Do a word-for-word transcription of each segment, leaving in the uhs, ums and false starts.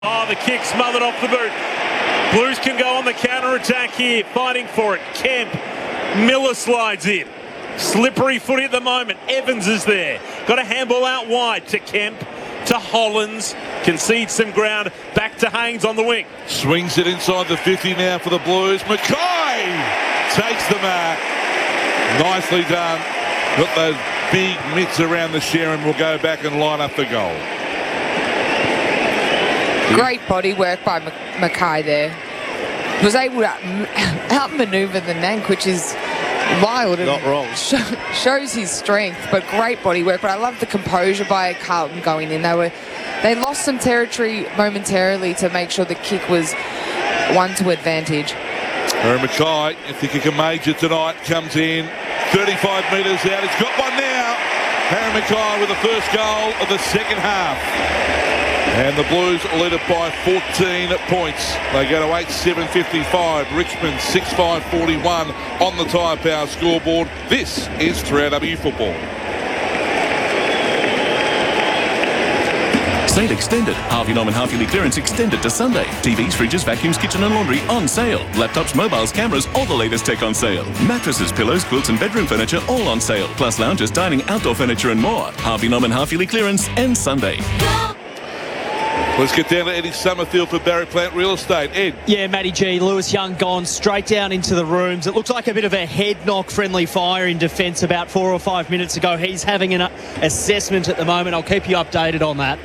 Oh, the kick smothered off the boot. Blues can go on the counter-attack here, fighting for it. Kemp, Miller slides in. Slippery footy at the moment. Evans is there. Got a handball out wide to Kemp, to Hollins. Concedes some ground. Back to Haynes on the wing. Swings it inside the fifty now for the Blues. Mackay takes the mark. Nicely done. Got those big mitts around the Sherrin. Will go back and line up the goal. Great body work by Mackay there. Was able to outmaneuver the Nank, which is wild. Not wrong. Sh shows his strength, but great body work. But I love the composure by Carlton going in. They were, they lost some territory momentarily to make sure the kick was one to advantage. Harry Mackay, I think he can major tonight, comes in thirty-five metres out. He's got one now. Harry Mackay with the first goal of the second half. And the Blues lead it by fourteen points. They go to eight seven fifty-five. Richmond six five forty-one on the Tyre Power scoreboard. This is three R W Football. Sale extended. Harvey Norman half-yearly clearance extended to Sunday. T Vs, fridges, vacuums, kitchen and laundry on sale. Laptops, mobiles, cameras, all the latest tech on sale. Mattresses, pillows, quilts and bedroom furniture all on sale. Plus lounges, dining, outdoor furniture and more. Harvey Norman half-yearly clearance ends Sunday. Let's get down to Eddie Summerfield for Barry Plant Real Estate. Ed. Yeah, Matty G. Lewis Young gone straight down into the rooms. It looks like a bit of a head knock friendly fire in defence about four or five minutes ago. He's having an assessment at the moment. I'll keep you updated on that.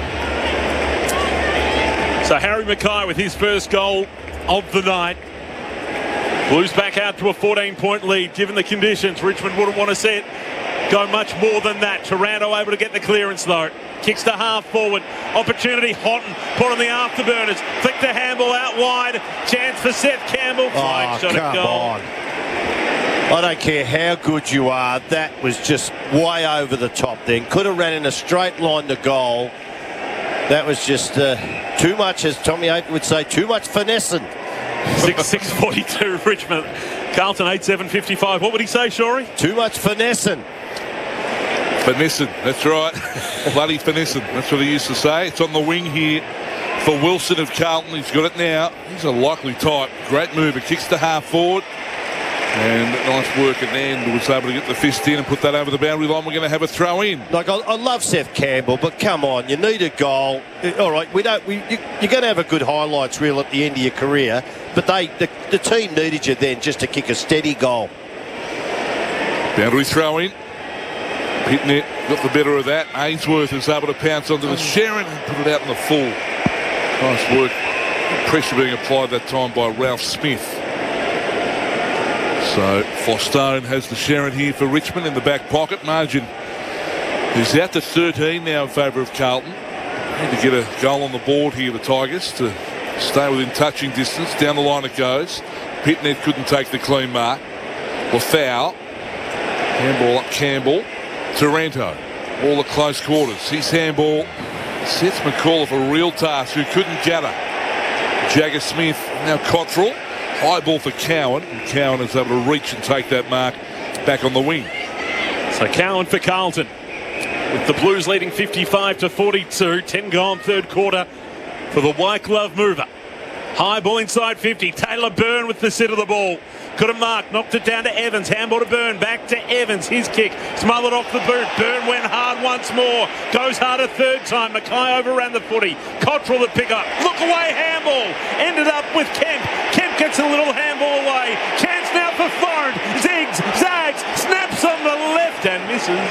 So Harry Mackay with his first goal of the night. Blues back out to a fourteen point lead. Given the conditions, Richmond wouldn't want to see it go much more than that. Taranto able to get the clearance though. Kicks to half forward. Opportunity. Houghton put on the afterburners. Flick the handball out wide. Chance for Seth Campbell. Flying oh, shot at goal. On. I don't care how good you are. That was just way over the top then. Could have ran in a straight line to goal. That was just uh, too much, as Tommy Aiton would say, too much finessing. six six forty-two Richmond. Carlton eight seven fifty-five. What would he say, Shorey? Too much finessing. Finessing, that's right. Bloody finessing, that's what he used to say. It's on the wing here for Wilson of Carlton. He's got it now. He's a likely type. Great mover. Kicks to half forward. And nice work at the end. Was able to get the fist in and put that over the boundary line. We're going to have a throw in. Like, I, I love Seth Campbell, but come on, you need a goal. All right, we don't. We, you, you're going to have a good highlights reel at the end of your career, but they, the, the team needed you then just to kick a steady goal. Boundary throw in. Hitting it, got the better of that. Ainsworth is able to pounce onto the Sherrin and put it out in the full. Nice work. Pressure being applied that time by Ralph Smith. So Flostone has the Sherrin here for Richmond in the back pocket. Margin is out to thirteen now in favour of Carlton. Need to get a goal on the board here, the Tigers, to stay within touching distance. Down the line it goes. Pitnet couldn't take the clean mark. Lafau. Handball up Campbell. Taranto, all at close quarters. His handball sets McAuliffe a real task who couldn't gather. Jagger Smith, now Cottrell. High ball for Cowan. And Cowan is able to reach and take that mark back on the wing. So Cowan for Carlton. With the Blues leading fifty-five to forty-two. ten gone third quarter for the white glove mover. High ball inside fifty. Taylor Byrne with the sit of the ball. Could have marked, knocked it down to Evans. Handball to Byrne, back to Evans. His kick, smothered off the boot. Byrne went hard once more. Goes hard a third time. Mackay overran the footy. Cottrell the pick up. Look away handball. Ended up with Kemp. Kemp gets a little handball away. Chance now for Florent. Zigs, zags, snaps on the left and misses.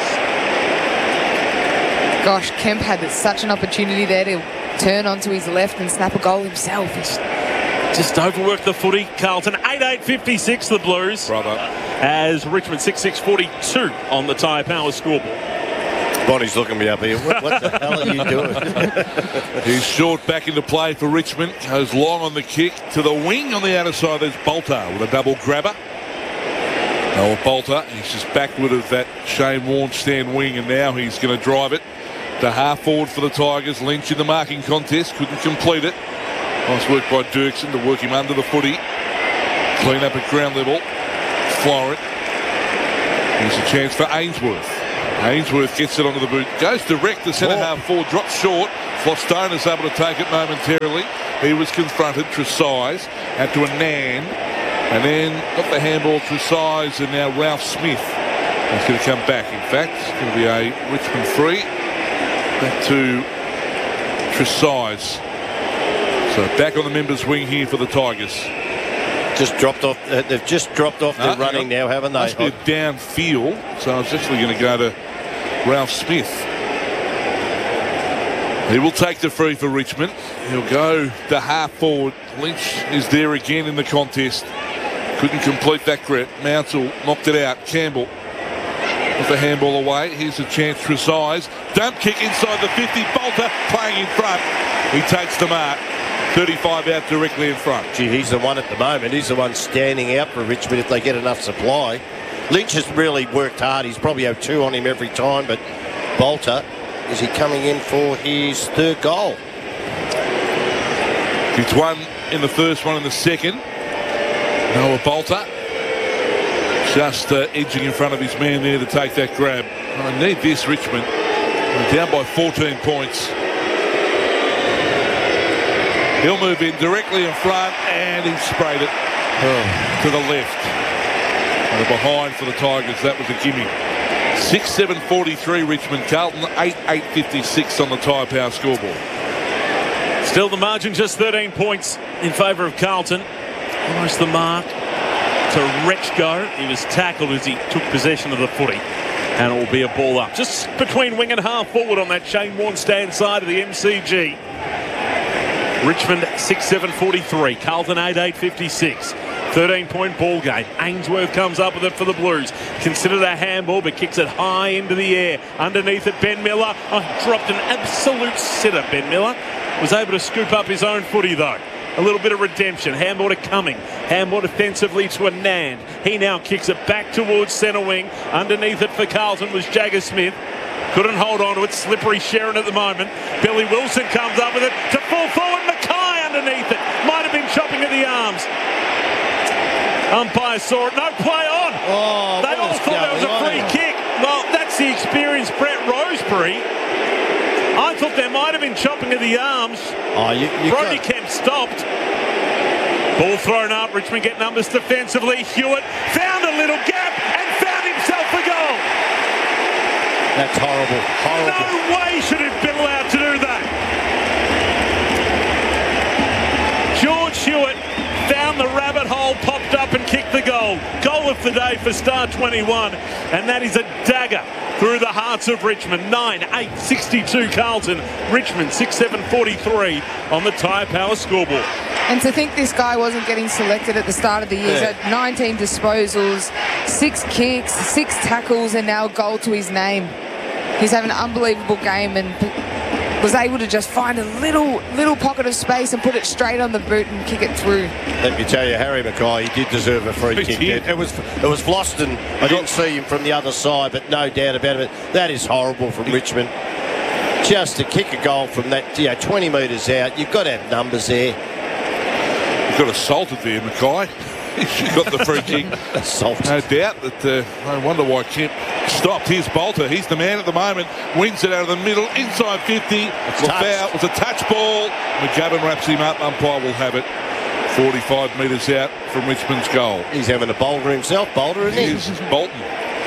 Gosh, Kemp had such an opportunity there to turn onto his left and snap a goal himself. He's Just overworked the footy. Carlton eight eight fifty-six the Blues. Brother. As Richmond six six forty-two on the Tyre Power scoreboard. Bonnie's looking me up here. What, what the hell are you doing? He's short back into play for Richmond. Goes long on the kick to the wing on the outer side. There's Bolter with a double grabber. Noah Bolter, he's just backward of that Shane Warne stand wing, and now he's going to drive it to half forward for the Tigers. Lynch in the marking contest, couldn't complete it. Nice work by Dirksen to work him under the footy. Clean up at ground level. Florent. Here's a chance for Ainsworth. Ainsworth gets it onto the boot. Goes direct to centre half forward. Drops short. Flostona's able to take it momentarily. He was confronted. Tresize out to Anand. And then got the handball to Tresize, and now Ralph Smith is going to come back. In fact, it's going to be a Richmond free. Back to Tresize. So back on the members' wing here for the Tigers. Just dropped off. Uh, they've just dropped off their No, running now, haven't they? Must be a downfield. So it's actually going to go to Ralph Smith. He will take the free for Richmond. He'll go the half forward. Lynch is there again in the contest. Couldn't complete that grip. Mounsell knocked it out. Campbell with the handball away. Here's a chance. Tresize. Dump kick inside the fifty. Bolter playing in front. He takes the mark. thirty-five out directly in front. Gee, he's the one at the moment. He's the one standing out for Richmond if they get enough supply. Lynch has really worked hard. He's probably had two on him every time, but Bolter, is he coming in for his third goal? It's one in the first, one in the second. Noah Bolter just uh, edging in front of his man there to take that grab. I need this, Richmond. They're down by fourteen points. He'll move in directly in front, and he sprayed it oh. to the left. And behind for the Tigers, that was a gimme. six seven forty-three Richmond. Carlton eight eight fifty-six on the Tyre Power scoreboard. Still the margin just thirteen points in favour of Carlton. Almost the mark to Rechko. He was tackled as he took possession of the footy. And it will be a ball up. Just between wing and half forward on that Shane Warne stand side of the M C G. Richmond six seven forty-three. Carlton eight eight fifty-six. thirteen point ball game. Ainsworth comes up with it for the Blues. Considered a handball, but kicks it high into the air. Underneath it, Ben Miller. Oh, dropped an absolute sitter, Ben Miller. Was able to scoop up his own footy, though. A little bit of redemption. Handball to Cumming. Handball defensively to Anand. He now kicks it back towards centre wing. Underneath it for Carlton was Jagger Smith. Couldn't hold on to it. Slippery Sharon at the moment. Billy Wilson comes up with it to fall forward. Mackay underneath it. Might have been chopping at the arms. Umpire saw it. No play on. Oh, they all thought that was a free on? kick. Well, that's the experienced Brett Roseberry. I thought there might have been chopping of the arms. Oh, you, you Brody got... Kemp stopped. Ball thrown up. Richmond get numbers defensively. Hewitt found a little gap and found himself a goal. That's horrible. Horrible. No way should have been allowed to do that. George Hewitt found the rabbit hole, popped up and kicked the goal. Goal of the day for Star twenty-one, and that is a dagger through the hearts of Richmond. nine eight sixty-two Carlton. Richmond six seven forty-three on the Tyre Power scoreboard. And to think this guy wasn't getting selected at the start of the year. He's Yeah. had nineteen disposals, six kicks, six tackles, and now a goal to his name. He's having an unbelievable game and was able to just find a little little pocket of space and put it straight on the boot and kick it through. Let me tell you, Harry Mackay, he did deserve a free He kick. did. It was it was Floston. I didn't see him from the other side, but no doubt about it. That is horrible from Richmond. Just to kick a goal from that, you know, twenty metres out, you've got to have numbers there. You've got assaulted there, Mackay. She got the free kick. Assault. No doubt that. Uh, I wonder why Kemp stopped. Here's Bolter. He's the man at the moment. Wings it out of the middle. Inside fifty. Foul. It was a touch ball. McGovern wraps him up. Umpire will have it. forty-five metres out from Richmond's goal. He's having a boulder himself. Boulder, isn't he? Here's Bolton.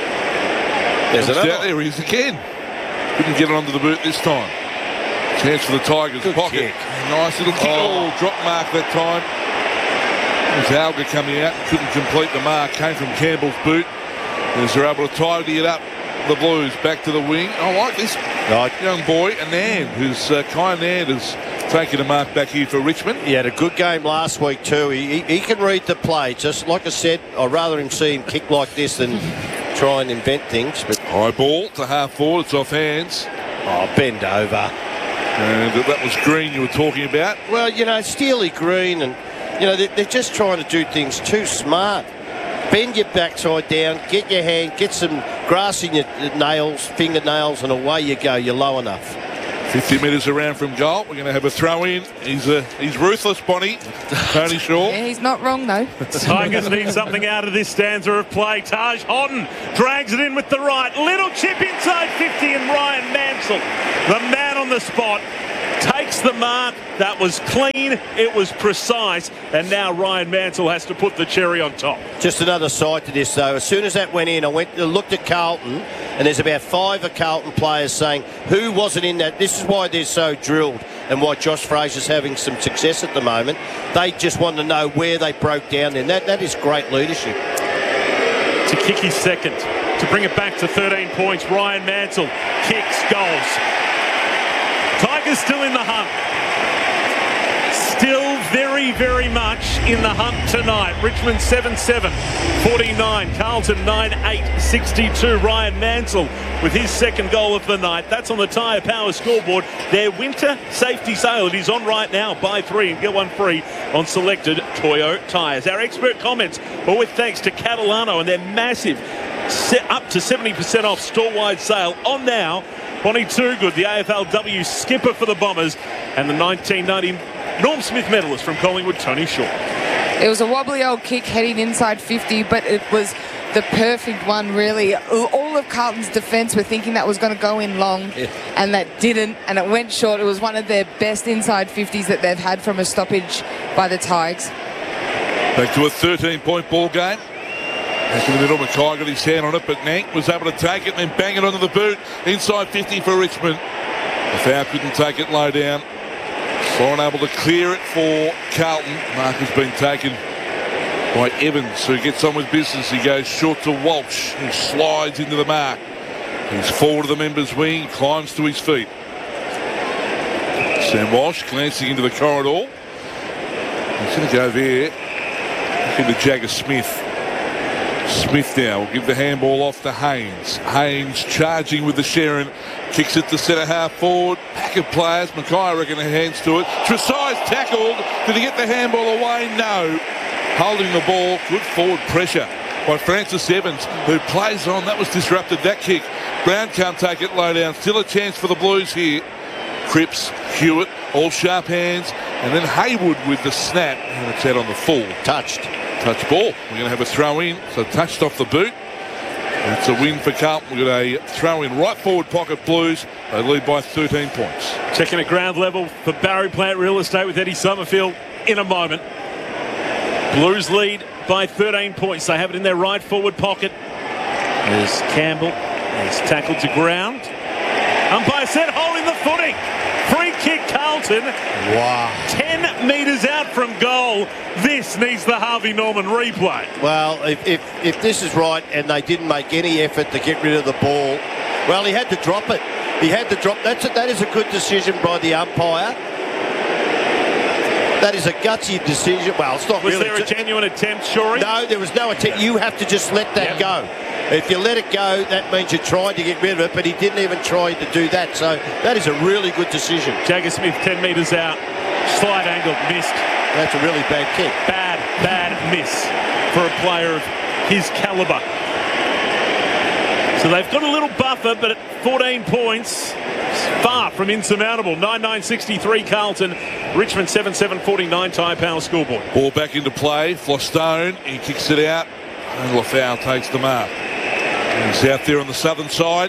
There's Comes another. down there. He is again. Couldn't get it onto the boot this time. Chance for the Tigers. Good Pocket. kick. Nice little kick. Oh. Oh, drop mark that time. There's Alga coming out. Couldn't complete the mark. Came from Campbell's boot. As they're able to tidy it up, the Blues back to the wing. I like this Right. young boy, Anand, who's uh, Kai Anand has taken a mark back here for Richmond. He had a good game last week too. He, he, he can read the play. Just like I said, I'd rather him see him kick like this than try and invent things. But High ball to half forward. It's off hands. oh, bend over. And that was Green you were talking about. Well, you know, Steely Green, and you know they're, they're just trying to do things too smart. Bend your backside down, get your hand, get some grass in your nails, fingernails, and away you go. You're low enough. fifty metres around from goal. We're going to have a throw in. He's uh, he's ruthless, Bonnie. Tony Shaw. Yeah, he's not wrong though. Tigers need something out of this stanza of play. Taj Hodden drags it in with the right. Little chip inside fifty and Ryan Mansell, the man on the spot. Makes the mark. That was clean. It was precise. And now Ryan Mansell has to put the cherry on top. Just another side to this, though. As soon as that went in, I went looked at Carlton, and there's about five of Carlton players saying, who wasn't in that? This is why they're so drilled and why Josh Fraser's having some success at the moment. They just want to know where they broke down. And that, that is great leadership. To kick his second. To bring it back to thirteen points. Ryan Mansell kicks, goals. Tigers still in the hunt. Still very, very much in the hunt tonight. Richmond seven seven, forty-nine. Carlton nine eight, sixty-two. Ryan Mansell with his second goal of the night. That's on the Tyre Power scoreboard. Their winter safety sale. It is on right now. Buy three and get one free on selected Toyo tyres. Our expert comments are with thanks to Catalano and their massive set up to seventy percent off store-wide sale on now. Bonnie Toogood, the A F L W skipper for the Bombers, and the nineteen ninety Norm Smith medalist from Collingwood, Tony Shaw. It was a wobbly old kick heading inside fifty, but it was the perfect one, really. All of Carlton's defence were thinking that was going to go in long, yeah. and that didn't, and it went short. It was one of their best inside fifties that they've had from a stoppage by the Tigers. Back to a thirteen-point ball game. Back in the middle, Mackay got his hand on it, but Nank was able to take it and then bang it onto the boot. Inside fifty for Richmond. The foul couldn't take it low down. Soren able to clear it for Carlton. Mark has been taken by Evans, who gets on with business. He goes short to Walsh, who slides into the mark. He's forward of the members' wing, climbs to his feet. Sam Walsh glancing into the corridor. He's going to go there. Look into Jagger Smith. Smith now will give the handball off to Haynes. Haynes charging with the Sharon. Kicks it to centre half forward. Pack of players. Mackay, I reckon, hands to it. Tresize tackled. Did he get the handball away? No. Holding the ball. Good forward pressure by Francis Evans, who plays on. That was disrupted, that kick. Brown can't take it low down. Still a chance for the Blues here. Cripps, Hewitt, all sharp hands. And then Haywood with the snap. And it's out on the full. Touched. Touch ball. We're going to have a throw in. So touched off the boot. It's a win for Carlton. We've got a throw in right forward pocket Blues. They lead by thirteen points. Checking at ground level for Barry Plant Real Estate with Eddie Summerfield in a moment. Blues lead by thirteen points. They have it in their right forward pocket. There's Campbell. He's tackled to ground. Umpire said holding the footing. Free kick Carlton. Wow. ten metres out from goal. This needs the Harvey Norman replay. Well, if, if, if this is right and they didn't make any effort to get rid of the ball, well, he had to drop it. He had to drop. That's a, that is a good decision by the umpire. That is a gutsy decision. Well, it's not was really. Was there a genuine attempt, Shorey? No, there was no attempt. You have to just let that yep. go. If you let it go, that means you're trying to get rid of it, but he didn't even try to do that. So that is a really good decision. Jagger Smith, ten metres out. Slide angle, missed. That's a really bad kick. Bad, bad miss for a player of his calibre. So they've got a little buffer, but at fourteen points, far from insurmountable. nine nine sixty-three Carlton, Richmond seven seven forty-nine Tyre Power scoreboard. Ball back into play. Flostone, he kicks it out. And Lafau takes the mark. He's out there on the southern side.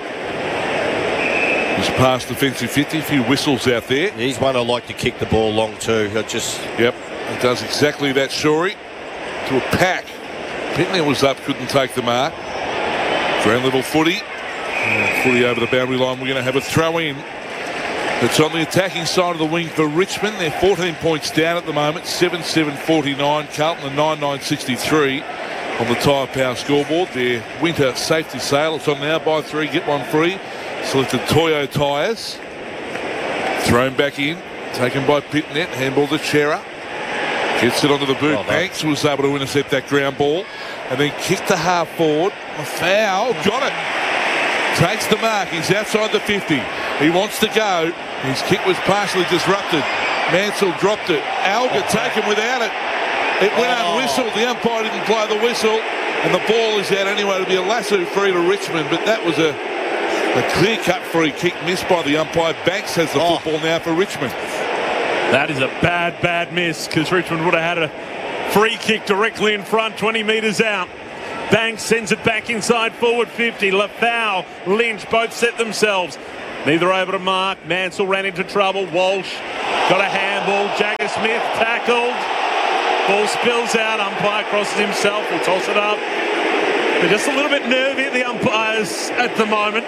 He's past defensive fifty. A few whistles out there. He's one I like to kick the ball long too. I just Yep, he does exactly that, Shorey. To a pack. Pitney was up, couldn't take the mark. Ground level footy. And footy over the boundary line. We're going to have a throw in. It's on the attacking side of the wing for Richmond. They're fourteen points down at the moment. seven seven forty-nine. Carlton nine nine sixty-three. On the Tyre Power scoreboard, their winter safety sale. It's on now. Buy three, get one free. Selected Toyo tyres. Thrown back in. Taken by Pitnet. Handball to Chera. Gets it onto the boot. Well Banks was able to intercept that ground ball. And then kicked to half forward. A foul. Got it. Takes the mark. He's outside the fifty. He wants to go. His kick was partially disrupted. Mansell dropped it. Alga oh, taken without it. It went oh. unwhistled. The umpire didn't blow the whistle. And the ball is out anyway. It'll be a lasso free to Richmond. But that was a, a clear-cut free kick missed by the umpire. Banks has the oh. football now for Richmond. That is a bad, bad miss because Richmond would have had a free kick directly in front, twenty metres out. Banks sends it back inside forward fifty. Lafau, Lynch both set themselves Neither able to mark. Mansell ran into trouble. Walsh got a handball. Jagger Smith tackled. Ball spills out. Umpire crosses himself. Will toss it up. They're just a little bit nervy, the umpires, at the moment.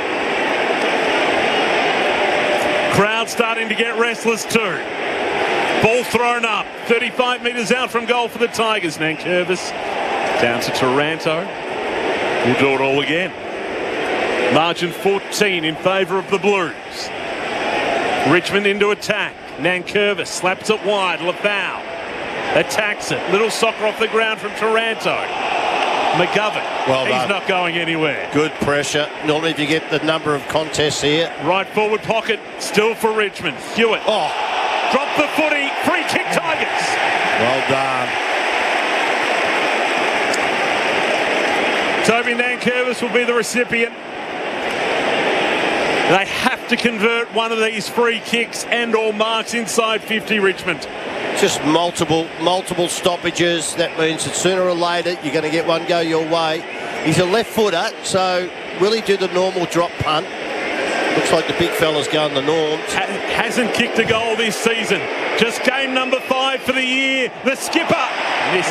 Crowd starting to get restless too. Ball thrown up. thirty-five metres out from goal for the Tigers. Nankervis down to Taranto. We'll do it all again. Margin fourteen in favour of the Blues. Richmond into attack. Nankervis slaps it wide. Lafau attacks it. Little soccer off the ground from Taranto. McGovern. Well He's done. not going anywhere. Good pressure. Normally if you get the number of contests here. Right forward pocket. Still for Richmond. Hewitt. Oh, Drop the footy. Free kick Tigers. well done. Toby Nankervis will be the recipient. They have to convert one of these free kicks and or marks inside fifty, Richmond. Just multiple, multiple stoppages. That means that sooner or later you're going to get one go your way. He's a left footer, so will he do the normal drop punt? Looks like the big fella's going the norm. Ha- hasn't kicked a goal this season. Just game number five for the year. The skipper. Miss.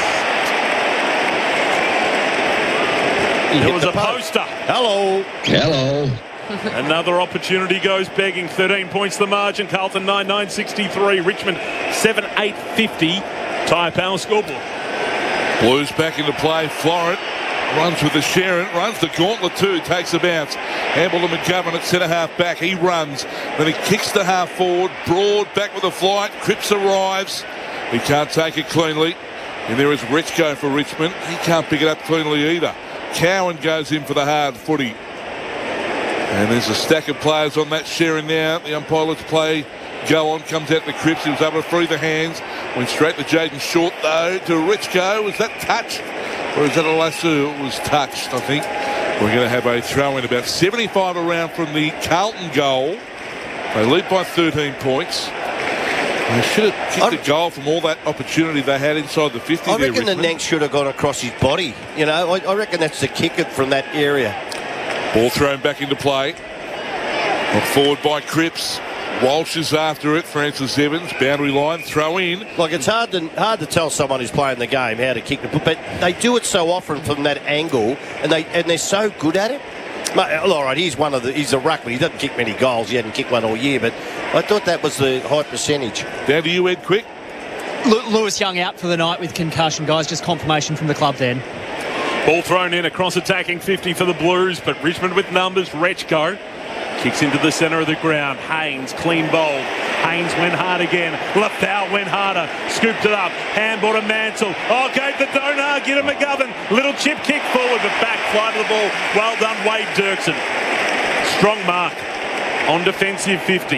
He It hit was the a post. poster. Hello. Hello. Another opportunity goes begging. thirteen points the margin. Carlton nine nine sixty-three. Richmond seven eight fifty. Tyre Power scoreboard. Blues back into play. Florent runs with the Sharon. Runs the gauntlet too. Takes a bounce. Handball to McGovern at centre half back. He runs. Then he kicks the half forward. Broad back with a flight. Cripps arrives. He can't take it cleanly. And there is Rechko for Richmond. He can't pick it up cleanly either. Cowan goes in for the hard footy. And there's a stack of players on that Sharon now. The umpire lets play go on. Comes out to Cripps. He was able to free the hands. Went straight to Jaden Short though. To Rechko. Was that touched? Or is that a lasso? It was touched, I think. We're going to have a throw in about seventy-five around from the Carlton goal. They lead by thirteen points. They should have kicked I'm, a goal from all that opportunity they had inside the fifty. I there, reckon the Richmond. neck should have gone across his body. You know, I, I reckon that's the kicker from that area. Ball thrown back into play. Not forward by Cripps. Walsh is after it. Francis Evans, boundary line, throw in. Like, it's hard to hard to tell someone who's playing the game how to kick the ball, but they do it so often from that angle, and they and they're so good at it. Mate, all right, he's one of the he's a ruckman. He doesn't kick many goals. He hadn't kicked one all year, but I thought that was the high percentage. Down to you, Ed, quick. Lu- Lewis Young out for the night with concussion, guys. Just confirmation from the club then. Ball thrown in across attacking fifty for the Blues, but Richmond with numbers. Rechko kicks into the centre of the ground. Haynes, clean bowl. Haynes went hard again. Lafau went harder. Scooped it up. Handball to Mansell. Oh, gave the donor. Get him McGovern. Little chip kick forward, but back fly to the ball. Well done, Wade Dirksen. Strong mark on defensive fifty.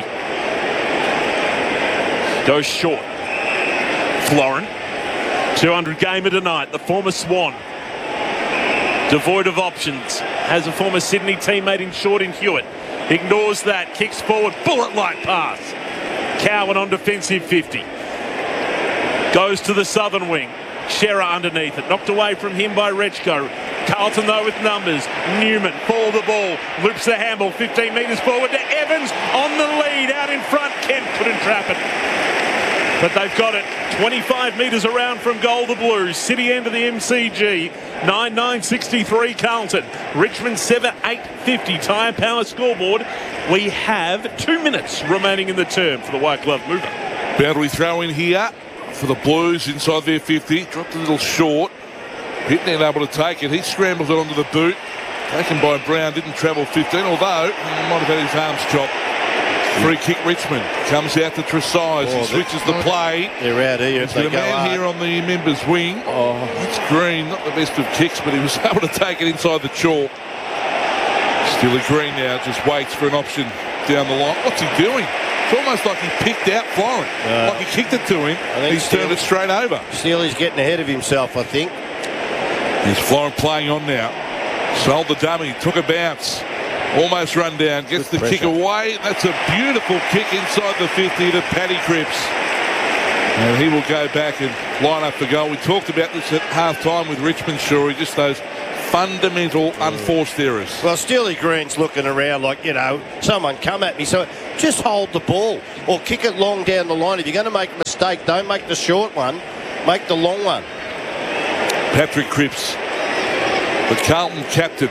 Goes short. Florin. two hundred gamer tonight. The former Swan. Devoid of options. Has a former Sydney teammate in short in Hewitt. Ignores that. Kicks forward. Bullet-like pass. Cowan on defensive fifty. Goes to the southern wing. Shearer underneath it. Knocked away from him by Rechko. Carlton though with numbers. Newman for the ball. Loops the handball. fifteen metres forward to Evans on the lead. Out in front. Kent couldn't trap it. But they've got it. twenty-five metres around from goal, the Blues. City end of the M C G. nine nine sixty-three Carlton. Richmond seven eight fifty. Tyre Power scoreboard. We have two minutes remaining in the term for the White Glove mover. Boundary throw in here for the Blues inside their fifty. Dropped a little short. Pitney able to take it. He scrambles it onto the boot. Taken by Brown. Didn't travel fifteen, although he might have had his arms chopped. Free kick Richmond. Comes out to Tresize. Oh, he switches the play. They're out here if He's they got a go man hard. here on the members' wing. Oh, it's Green. Not the best of kicks, but he was able to take it inside the chalk. Still a Green now. Just waits for an option down the line. What's he doing? It's almost like he picked out Florent. Yeah. Like he kicked it to him. think He's Steele- turned it straight over. Steely's getting ahead of himself, I think. Here's Florent playing on now. Sold the dummy. Took a bounce. Almost run down. Gets Good the kick pressure. away. That's a beautiful kick inside the fifty to Paddy Cripps. And he will go back and line up for goal. We talked about this at half time with Richmond, Shorey. Just those fundamental unforced errors. Well, Steely Green's looking around like, you know, someone come at me. So just hold the ball or kick it long down the line. If you're going to make a mistake, don't make the short one. Make the long one. Patrick Cripps, the Carlton captain,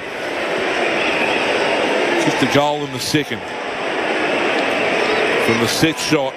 kicked a goal in the second from the set shot.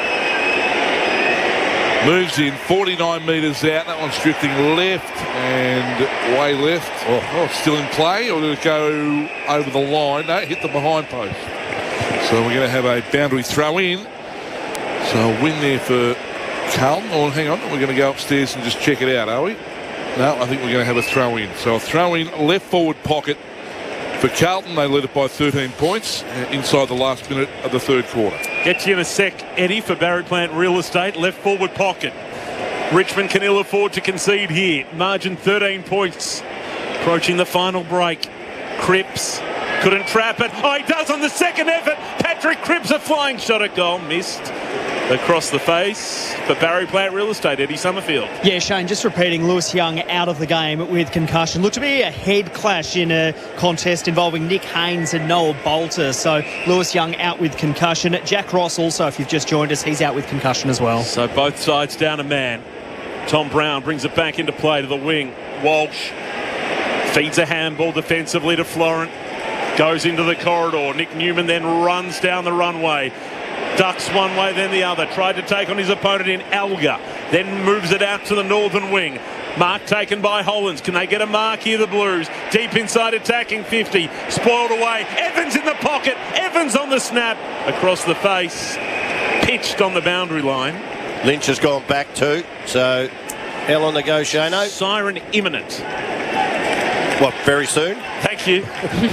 Moves in forty-nine metres out. That one's drifting left and way left. Oh, oh, still in play, or did it go over the line? No, it hit the behind post. So we're going to have a boundary throw in. So a win there for Carlton. Oh, hang on, we're going to go upstairs and just check it out, are we? No, I think we're going to have a throw in. So a throw in, left forward pocket for Carlton. They led it by thirteen points inside the last minute of the third quarter. Get you in a sec, Eddie, for Barry Plant Real Estate. Left forward pocket. Richmond can ill afford to concede here. Margin thirteen points. Approaching the final break. Cripps couldn't trap it. Oh, he does on the second effort. Patrick Cripps, a flying shot at goal. Missed across the face for Barry Plant Real Estate. Eddie Summerfield. Yeah, Shane, just repeating, Lewis Young out of the game with concussion. Looked to be a head clash in a contest involving Nick Haynes and Noah Bolter. So Lewis Young out with concussion. Jack Ross also, if you've just joined us, he's out with concussion as well. So both sides down a man. Tom Brown brings it back into play to the wing. Walsh feeds a handball defensively to Florent. Goes into the corridor. Nick Newman then runs down the runway. Ducks one way, then the other. Tried to take on his opponent in Alga. Then moves it out to the northern wing. Mark taken by Hollands. Can they get a mark here, the Blues? Deep inside attacking fifty. Spoiled away. Evans in the pocket. Evans on the snap. Across the face. Pitched on the boundary line. Lynch has gone back too. So, hell on the go, Shano. Siren imminent. What, very soon? Thank you.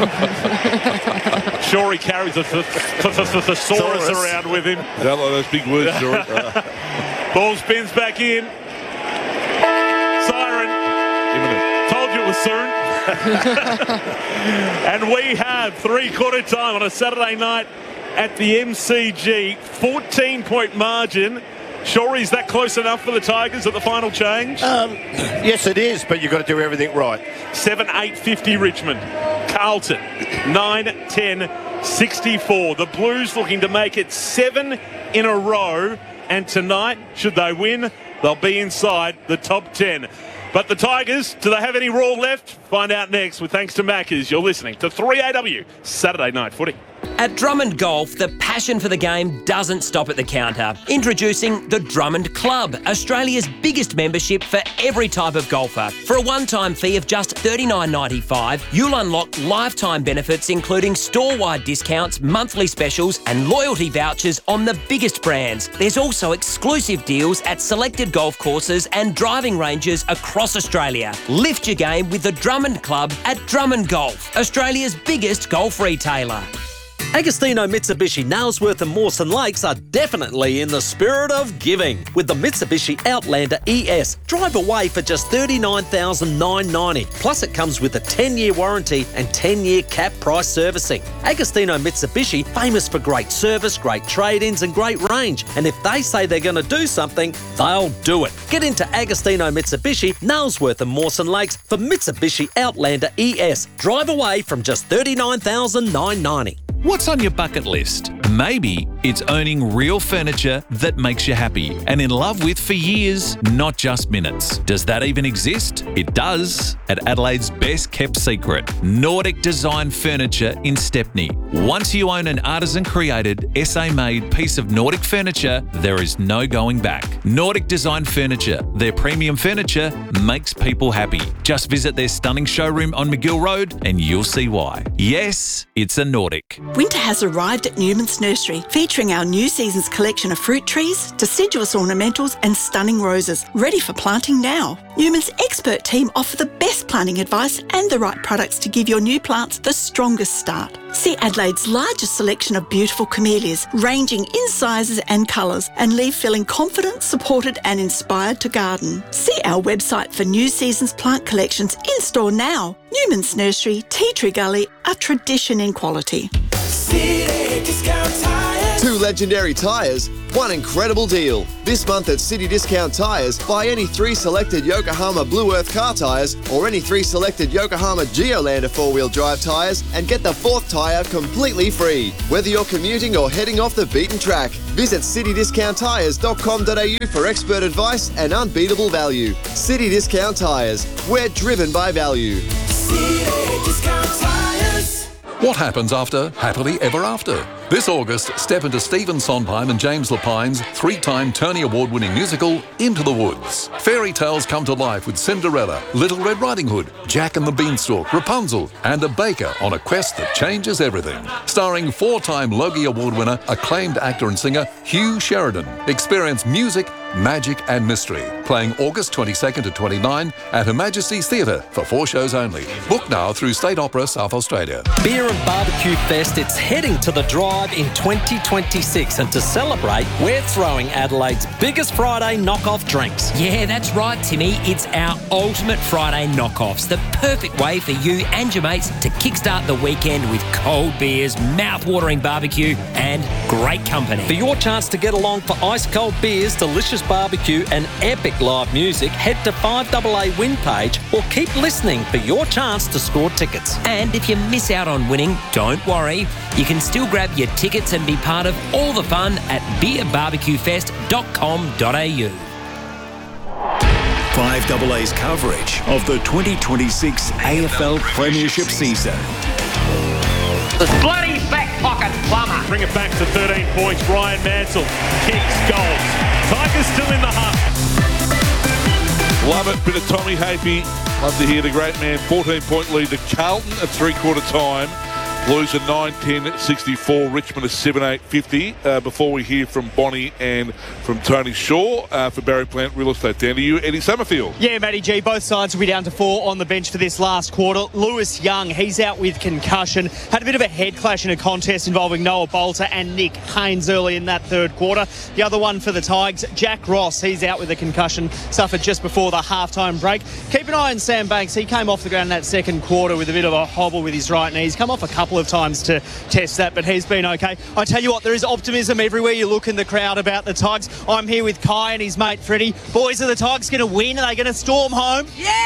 Sure, he carries a th- th- th- th- thesaurus around with him. I don't like those big words, George. Ball spins back in. Siren. Imminent. Told you it was soon. And we have three-quarter time on a Saturday night at the M C G. fourteen-point margin. Sure, is that close enough for the Tigers at the final change? Um, yes, it is, but you've got to do everything right. seven eight fifty Richmond. Carlton, nine ten sixty-four. The Blues looking to make it seven in a row. And tonight, should they win, they'll be inside the top ten. But the Tigers, do they have any raw left? Find out next with thanks to Maccas. You're listening to three A W Saturday Night Footy. At Drummond Golf, the passion for the game doesn't stop at the counter. Introducing the Drummond Club, Australia's biggest membership for every type of golfer. For a one-time fee of just thirty-nine ninety-five, you'll unlock lifetime benefits including store-wide discounts, monthly specials and loyalty vouchers on the biggest brands. There's also exclusive deals at selected golf courses and driving ranges across Australia. Lift your game with the Drummond Club at Drummond Golf, Australia's biggest golf retailer. Agostino Mitsubishi Nailsworth and Mawson Lakes are definitely in the spirit of giving. With the Mitsubishi Outlander E S, drive away for just thirty-nine thousand nine hundred ninety dollars. Plus it comes with a ten-year warranty and ten-year cap price servicing. Agostino Mitsubishi, famous for great service, great trade-ins and great range. And if they say they're going to do something, they'll do it. Get into Agostino Mitsubishi, Nailsworth and Mawson Lakes for Mitsubishi Outlander E S. Drive away from just thirty-nine thousand nine hundred ninety dollars. What's on your bucket list? Maybe it's owning real furniture that makes you happy and in love with for years, not just minutes. Does that even exist? It does at Adelaide's best kept secret, Nordic Design Furniture in Stepney. Once you own an artisan created, S A made piece of Nordic furniture, there is no going back. Nordic Design Furniture, their premium furniture makes people happy. Just visit their stunning showroom on McGill Road and you'll see why. Yes, it's a Nordic. Winter has arrived at Newman's Nursery, featuring our new season's collection of fruit trees, deciduous ornamentals and stunning roses, ready for planting now. Newman's expert team offer the best planting advice and the right products to give your new plants the strongest start. See Adelaide's largest selection of beautiful camellias, ranging in sizes and colours, and leave feeling confident, supported and inspired to garden. See our website for new season's plant collections in store now. Newman's Nursery, Tea Tree Gully, a tradition in quality. City Discount Tires. Two Legendary tyres, one incredible deal. This month at City Discount Tyres, buy any three selected Yokohama Blue Earth car tyres or any three selected Yokohama Geolander four-wheel drive tyres and get the fourth tyre completely free. Whether you're commuting or heading off the beaten track, visit city discount tyres dot com dot a u for expert advice and unbeatable value. City Discount Tyres, we're driven by value. City Discount Tyres. What happens after Happily Ever After? This August, step into Stephen Sondheim and James Lapine's three-time Tony Award-winning musical, Into the Woods. Fairy tales come to life with Cinderella, Little Red Riding Hood, Jack and the Beanstalk, Rapunzel, and a baker on a quest that changes everything. Starring four-time Logie Award winner, acclaimed actor and singer Hugh Sheridan. Experience music, magic and mystery. Playing August twenty-second to twenty-ninth at Her Majesty's Theatre for four shows only. Book now through State Opera South Australia. Beer and Barbecue Fest, it's heading to the Drive in twenty twenty-six, and to celebrate, we're throwing Adelaide's biggest Friday knockoff drinks. Yeah, that's right, Timmy. It's our ultimate Friday knockoffs. The perfect way for you and your mates to kickstart the weekend with cold beers, mouth-watering barbecue, and great company. For your chance to get along for ice-cold beers, delicious barbecue, and epic live music, head to five A A Win page or keep listening for your chance to score tickets. And if you miss out on winning, don't worry. You can still grab your tickets and be part of all the fun at beer barbecue fest dot com dot a u. five A A's coverage of the twenty twenty-six A F L Premiership season. The bloody back pocket plumber. Bring it back to thirteen points. Ryan Mansell kicks, goals. Tigers still in the hunt. Love it. Bit of Tommy Hafey. Love to hear the great man. fourteen point lead to Carlton at three-quarter time. Blues are nine ten sixty-four. Richmond are seven eight fifty. Uh, before we hear from Bonnie and from Tony Shaw uh, for Barry Plant Real Estate. Down to you, Eddie Summerfield. Yeah, Matty G, both sides will be down to four on the bench for this last quarter. Lewis Young, he's out with concussion. Had a bit of a head clash in a contest involving Noah Bolter and Nick Haynes early in that third quarter. The other one for the Tigers, Jack Ross, he's out with a concussion, suffered just before the halftime break. Keep an eye on Sam Banks. He came off the ground in that second quarter with a bit of a hobble with his right knee. He's come off a couple of times to test that, but he's been okay. I tell you what, there is optimism everywhere you look in the crowd about the Tigers. I'm here with Kai and his mate Freddie. Boys, are the Tigers going to win? Are they going to storm home?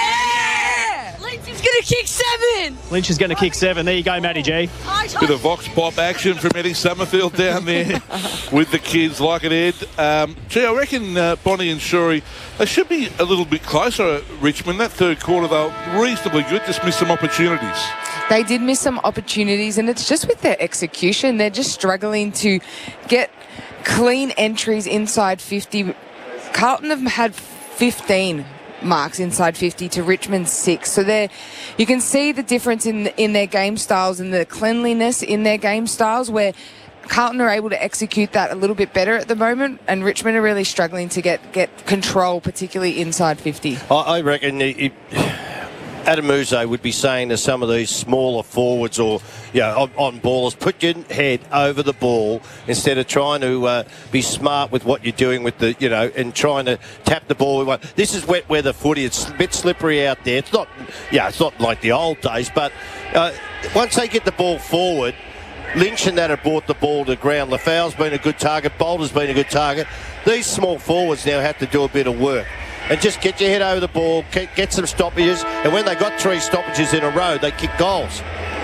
Yeah! Lynch is going to kick seven! Lynch is going to kick seven. There you go, Matty G. Bit of Vox Pop action from Eddie Summerfield down there with the kids. Like it, Ed. Um, gee, I reckon uh, Bonnie and Shuri, they should be a little bit closer at Richmond. That third quarter, they were reasonably good, just missed some opportunities. They did miss some opportunities, and it's just with their execution. They're just struggling to get clean entries inside fifty. Carlton have had fifteen marks inside fifty to Richmond's six. So they're, you can see the difference in in their game styles and the cleanliness in their game styles, where Carlton are able to execute that a little bit better at the moment, and Richmond are really struggling to get, get control, particularly inside fifty. I, I reckon it, it, Adam Muzo would be saying to some of these smaller forwards or, you know, on, on ballers, put your head over the ball instead of trying to uh, be smart with what you're doing with the, you know, and trying to tap the ball. This is wet weather footy. It's a bit slippery out there. It's not, yeah, it's not like the old days, but uh, once they get the ball forward, Lynch and that have brought the ball to ground. Lafau's been a good target. Bolter's been a good target. These small forwards now have to do a bit of work. And just get your head over the ball, get some stoppages, and when they got three stoppages in a row, they kick goals.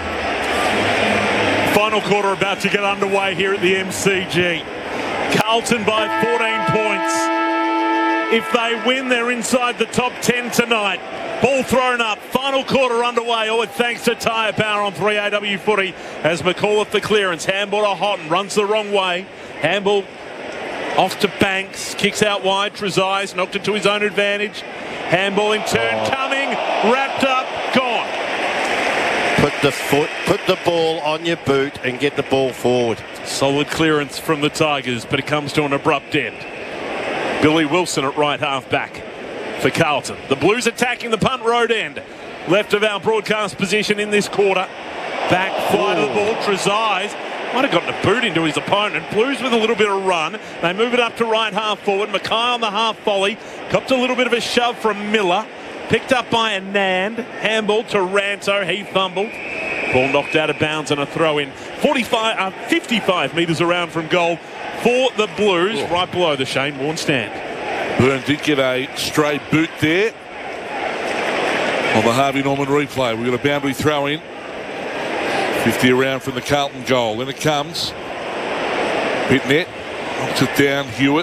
Final quarter about to get underway here at the M C G. Carlton by fourteen points. If they win, they're inside the top ten tonight. Ball thrown up, final quarter underway, all with thanks to Tyre Power on three A W footy as McAuliffe the clearance. Handball to Houghton, runs the wrong way. Handball off to Banks, kicks out wide. Trezise knocked it to his own advantage. Handball in turn, oh. coming, wrapped up, gone. Put the foot, put the ball on your boot and get the ball forward. Solid clearance from the Tigers, but it comes to an abrupt end. Billy Wilson at right half back for Carlton. The Blues attacking the punt road end. Left of our broadcast position in this quarter. Back flight of the ball, Trezise. Might have gotten a boot into his opponent. Blues with a little bit of run. They move it up to right half forward. Mackay on the half volley. Copped a little bit of a shove from Miller. Picked up by Anand. Handball to Ranto. He fumbled. Ball knocked out of bounds and a throw in. forty-five, uh, fifty-five metres around from goal for the Blues, right below the Shane Warne stand. Byrne did get a stray boot there on the Harvey Norman replay. We've got a boundary throw in. fifty around from the Carlton goal. In it comes. Pitnet knocks it down. Hewitt.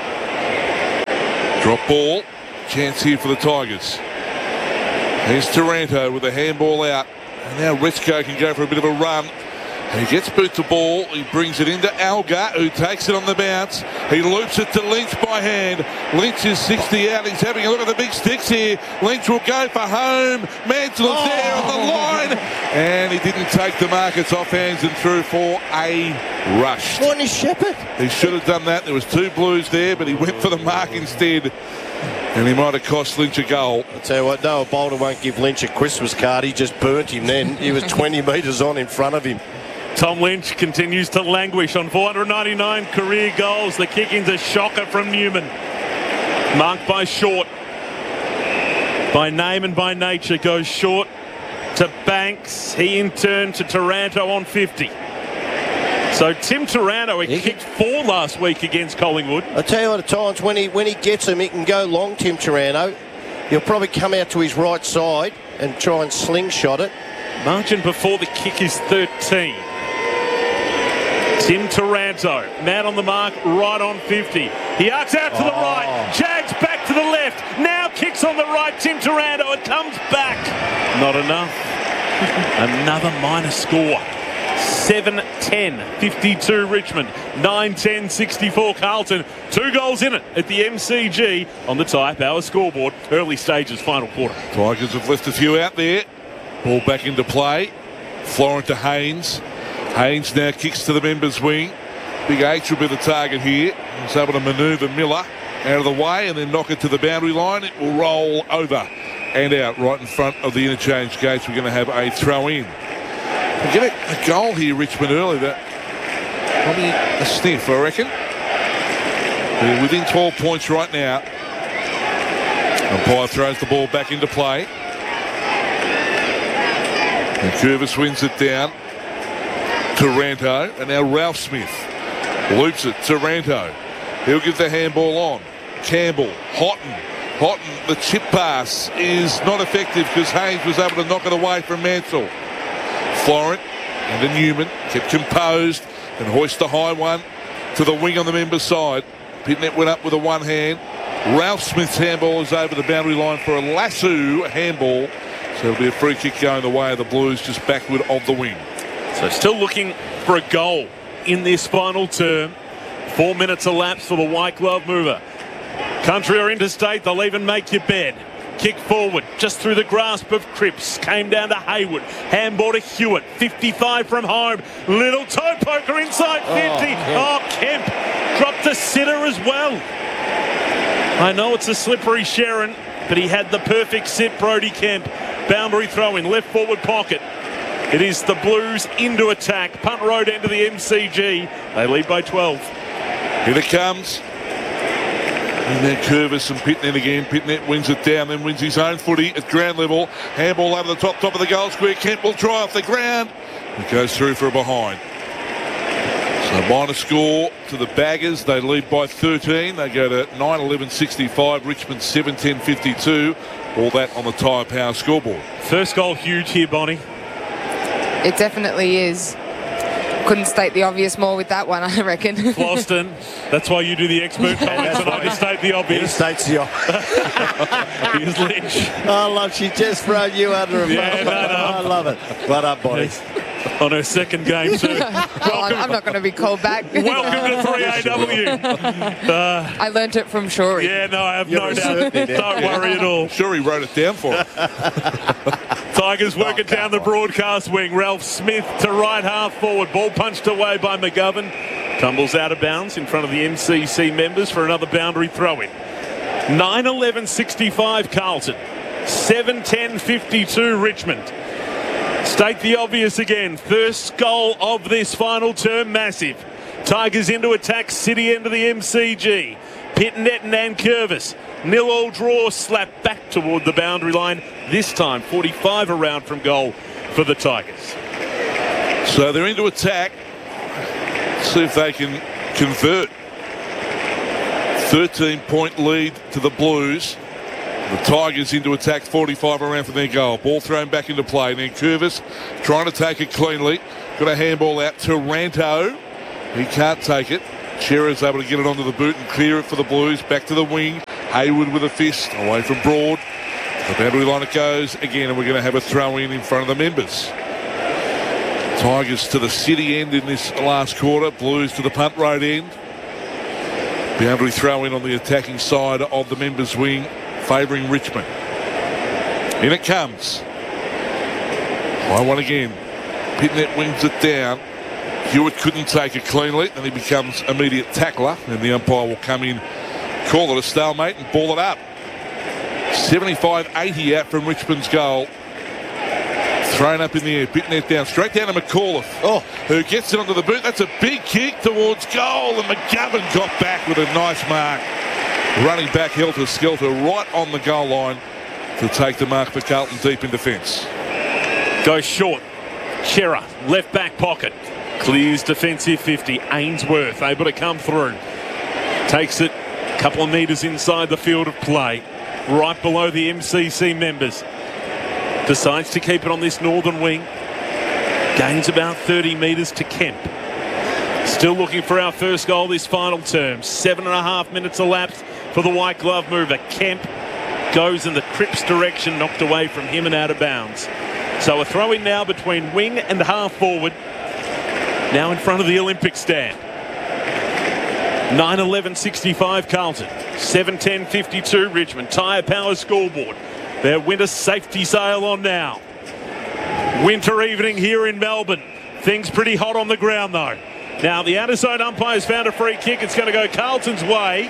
Drop ball. Chance here for the Tigers. Here's Taranto with a handball out. And now Retzko can go for a bit of a run. And he gets boot the ball. He brings it into Alga, who takes it on the bounce. He loops it to Lynch by hand. Lynch is sixty out. He's having a look at the big sticks here. Lynch will go for home. Mansell is oh. there on the line. And he didn't take the mark. It's off hands and through for a rush. Morning, Shepherd. He should have done that. There was two Blues there, but he went for the mark instead. And he might have cost Lynch a goal. I'll tell you what, Noah Bolter won't give Lynch a Christmas card. He just burnt him then. He was twenty metres on in front of him. Tom Lynch continues to languish on four hundred ninety-nine career goals. The kick-in's a shocker from Newman. Marked by Short. By name and by nature goes Short to Banks. He in turn to Taranto on fifty. So Tim Taranto, he, he kicked four last week against Collingwood. I tell you what, at times when he when he gets them, he can go long, Tim Taranto. He'll probably come out to his right side and try and slingshot it. Margin before the kick is thirteen. Tim Taranto, man on the mark, right on fifty. He arcs out to oh. the right, jags back to the left, now kicks on the right, Tim Taranto, it comes back. Not enough. Another minor score. seven ten, fifty-two Richmond, nine ten, sixty-four Carlton. Two goals in it at the M C G on the Tyre Power scoreboard. Early stages, final quarter. Tigers have left a few out there. Ball back into play. Florent to Haynes. Haynes now kicks to the members' wing. Big H will be the target here. He's able to manoeuvre Miller out of the way and then knock it to the boundary line. It will roll over and out right in front of the interchange gates. We're going to have a throw in. We'll get a, a goal here, Richmond, early. That probably a sniff, I reckon. They're within twelve points right now. Umpire throws the ball back into play. And Curvis wins it down. Taranto, and now Ralph Smith loops it. Taranto, he'll give the handball on. Campbell, Houghton, Houghton, the chip pass is not effective because Haynes was able to knock it away from Mansell. Florent and Newman kept composed and hoist the high one to the wing on the member's side. Pitnet went up with a one hand. Ralph Smith's handball is over the boundary line for a lasso handball. So it'll be a free kick going the way of the Blues just backward of the wing. So still looking for a goal in this final term. Four minutes elapsed for the white glove mover. Country or interstate, they'll even make your bed. Kick forward, just through the grasp of Cripps. Came down to Hayward. Handball to Hewitt. fifty-five from home. Little toe poker inside fifty. Oh, Kemp. Oh, Kemp dropped the sitter as well. I know it's a slippery Sharon, but he had the perfect sit, Brody Kemp. Boundary throw in, left forward pocket. It is the Blues into attack. Punt road into the M C G. They lead by twelve. Here it comes. And then Curvis and Pitnet again. Pitnet wins it down, then wins his own footy at ground level. Handball over the top, top of the goal square. Kemp will try off the ground. It goes through for a behind. So minor score to the Baggers. They lead by thirteen. They go to nine eleven sixty-five. Richmond seven ten fifty-two. All that on the Tyre Power scoreboard. First goal huge here, Bonnie. It definitely is. Couldn't state the obvious more with that one, I reckon. Floston, that's why you do the expert comments and I just state the obvious. He states the obvious. Here's Lynch. Oh, love, she just thrown you under a yeah, no, no. I love it. Well up, Bonnie. On her second game, too. Welcome. I'm not going to be called back. Welcome to three A W. Uh, I learnt it from Shorey. Yeah, no, I have You're no doubt. Don't worry at all. Shorey wrote it down for her. Tigers work it down the broadcast wing. Ralph Smith to right half forward. Ball punched away by McGovern. Tumbles out of bounds in front of the M C C members for another boundary throw-in. nine eleven sixty-five Carlton. seven ten fifty-two Richmond. State the obvious again. First goal of this final term, massive. Tigers into attack, City into the M C G. Pitnet and Nankervis. Nil all draw, slap back toward the boundary line. This time, forty-five around from goal for the Tigers. So they're into attack. See if they can convert. thirteen-point lead to the Blues. The Tigers into attack, forty-five around from their goal. Ball thrown back into play. And then Curvis trying to take it cleanly. Got a handball out. Taranto. He can't take it. Chera's able to get it onto the boot and clear it for the Blues. Back to the wing. Hayward with a fist. Away from Broad. The boundary line it goes again, and we're going to have a throw in in front of the members. Tigers to the city end in this last quarter. Blues to the punt road end. Boundary throw in on the attacking side of the members' wing, favouring Richmond. In it comes. High one again. Pitnet wings it down. Hewitt couldn't take it cleanly, and he becomes immediate tackler, and the umpire will come in, call it a stalemate and ball it up. seventy-five eighty out from Richmond's goal. Thrown up in the air, Pitnet down, straight down to McAuliffe, oh, who gets it onto the boot. That's a big kick towards goal, and McGovern got back with a nice mark. Running back helter-skelter right on the goal line to take the mark for Carlton deep in defence. Goes short. Chera, left back pocket. Clears defensive fifty. Ainsworth able to come through. Takes it a couple of metres inside the field of play. Right below the M C C members. Decides to keep it on this northern wing. Gains about thirty metres to Kemp. Still looking for our first goal this final term. Seven and a half minutes elapsed for the white glove mover. Kemp goes in the Cripps direction, knocked away from him and out of bounds. So a throw in now between wing and half forward. Now in front of the Olympic stand. nine eleven sixty-five Carlton. seven ten fifty-two Richmond. Tyre Power scoreboard. Their winter safety sale on now. Winter evening here in Melbourne. Things pretty hot on the ground though. Now the outer side umpire's found a free kick. It's going to go Carlton's way.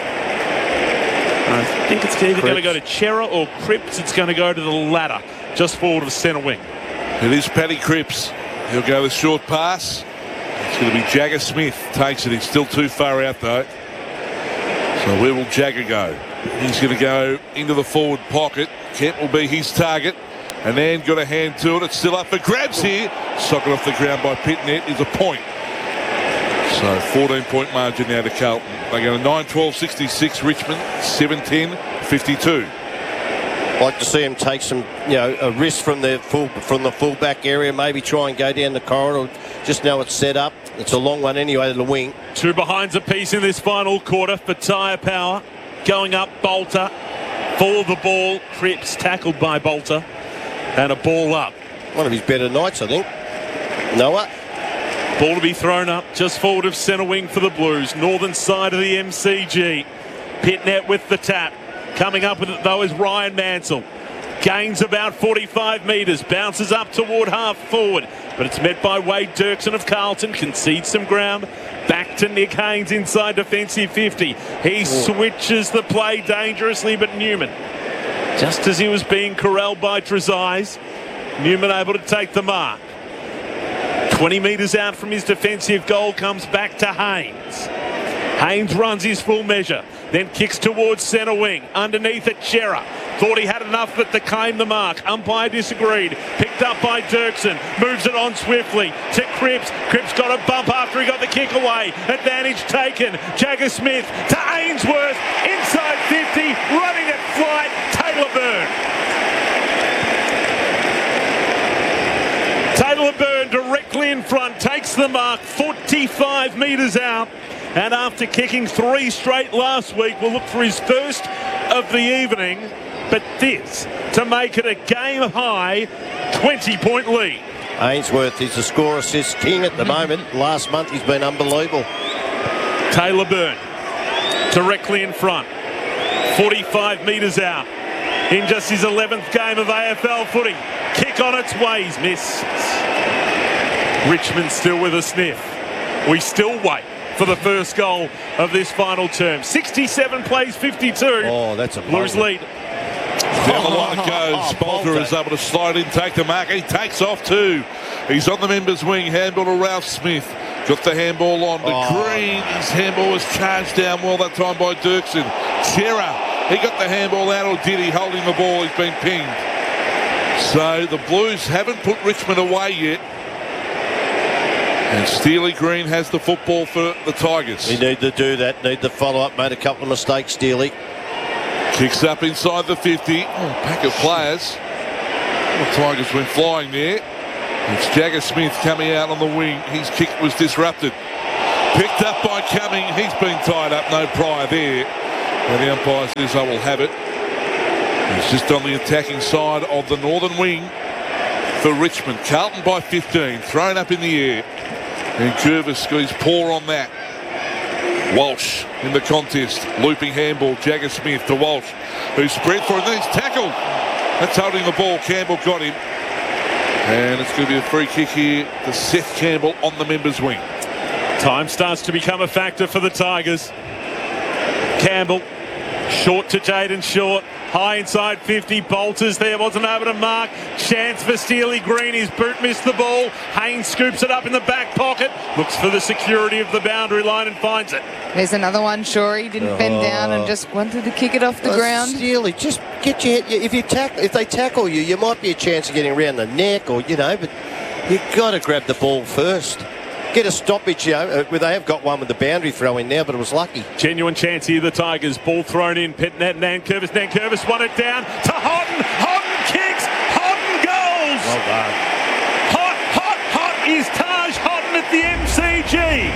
I think it's either going to go to Chera or Cripps. It's going to go to the latter, just forward of centre wing. It is Paddy Cripps. He'll go the short pass. It's going to be Jagger Smith. Takes it. He's still too far out though. So where will Jagger go? He's going to go into the forward pocket. Kemp will be his target. And then got a hand to it. It's still up for grabs here. Socket off the ground by Pitnet is a point. So fourteen-point margin now to Carlton. They go to nine twelve sixty-six Richmond, seven ten fifty-two. Like to see him take some, you know, a risk from the full from the full back area. Maybe try and go down the corridor. Just now it's set up. It's a long one anyway to the wing. Two behinds apiece in this final quarter for Tyre Power. Going up, Bolter. For the ball, Cripps tackled by Bolter. And a ball up. One of his better nights, I think. Noah. Ball to be thrown up just forward of centre wing for the Blues. Northern side of the M C G. Pitnet with the tap. Coming up with it though is Ryan Mansell. Gains about forty-five metres. Bounces up toward half forward. But it's met by Wade Dirksen of Carlton. Concedes some ground. Back to Nick Haynes inside defensive fifty. He switches the play dangerously, but Newman, just as he was being corralled by Trezise, Newman able to take the mark. twenty metres out from his defensive goal comes back to Haynes. Haynes runs his full measure, then kicks towards centre wing. Underneath it, Chera. Thought he had enough but to claim the mark. Umpire disagreed. Picked up by Dirksen. Moves it on swiftly to Cripps. Cripps got a bump after he got the kick away. Advantage taken. Jagger Smith to Ainsworth. Inside fifty. Running at flight. Taylor Byrne. Taylor Byrne directly in front. Takes the mark. forty-five metres out. And after kicking three straight last week, will look for his first of the evening. But this to make it a game-high twenty-point lead. Ainsworth is the score assist king at the moment. Last month he's been unbelievable. Taylor Byrne directly in front. forty-five metres out. In just his eleventh game of A F L footy. Kick on its way. He's missed. Richmond still with a sniff. We still wait for the first goal of this final term. sixty-seven plays fifty-two. Oh, that's a Blues lead. Down the line it goes. Bolter is able to slide in, take the mark. He takes off too. He's on the members' wing. Handball to Ralph Smith. Got the handball on. But Oh. Green, his handball was charged down well that time by Dirksen. Chera, he got the handball out, or did he? Holding the ball, he's been pinged. So the Blues haven't put Richmond away yet. And Steely Green has the football for the Tigers. You need to do that. Need the follow-up. Made a couple of mistakes, Steely. Kicks up inside the fifty. Oh, pack of players. The Tigers went flying there. It's Jagger Smith coming out on the wing. His kick was disrupted. Picked up by Cumming. He's been tied up. No prior there. And the umpire says, I will have it. He's just on the attacking side of the northern wing for Richmond. Carlton by fifteen. Thrown up in the air. And Curvis got his paw on that. Walsh in the contest. Looping handball. Jagger Smith to Walsh, who spread for it. Then he's tackled. That's holding the ball. Campbell got him. And it's going to be a free kick here to Seth Campbell on the members' wing. Time starts to become a factor for the Tigers. Campbell, short to Jaden Short. High inside fifty. Bolters there, wasn't able to mark. Chance for Steely Green. His boot missed the ball. Haynes scoops it up in the back pocket. Looks for the security of the boundary line and finds it. There's another one, sure. He didn't bend down and just wanted to kick it off the Oh, ground. Steely, just get your head. If you tackle, if they tackle you, you might be a chance of getting around the neck, or you know, but you got to grab the ball first. Get a stoppage, you know. They have got one with the boundary throw in now, but it was lucky. Genuine chance here, the Tigers. Ball thrown in. Petnat, Nankervis. Nankervis won it down to Houghton. Houghton kicks. Houghton goals. Well done. Hot, hot, hot is Taj Houghton at the M C G.